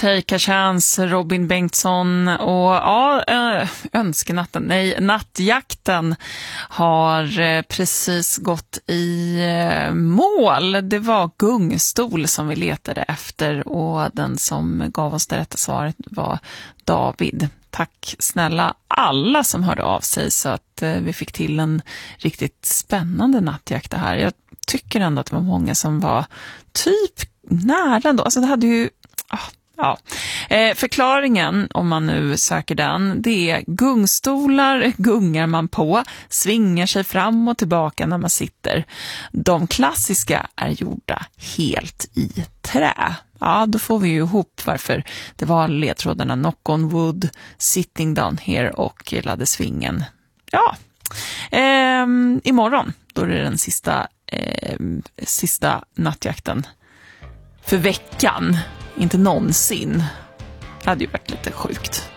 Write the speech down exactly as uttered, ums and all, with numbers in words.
Take a Chance, Robin Bengtsson och ja, önskenatten, nej, nattjakten har precis gått i mål. Det var gungstol som vi letade efter och den som gav oss det rätta svaret var David. Tack snälla alla som hörde av sig så att vi fick till en riktigt spännande nattjakt det här. Jag tycker ändå att det var många som var typ nära då. Alltså det hade ju... Ja. Eh, förklaringen, om man nu söker den, det är gungstolar gungar man på, svingar sig fram och tillbaka när man sitter. De klassiska är gjorda helt i trä. Ja, då får vi ju ihop varför det var ledtrådarna Knock on Wood, Sitting Down Here och Ladesvingen. Ja, eh, imorgon då är det den sista, eh, sista nattjakten för veckan. Inte någonsin. Det hade ju varit lite sjukt.